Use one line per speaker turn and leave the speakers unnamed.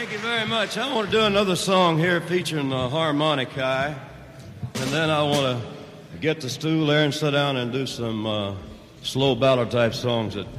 Thank you very much. I want to do another song here featuring the harmonica, and then I want to get the stool there and sit down and do some slow ballad type songs that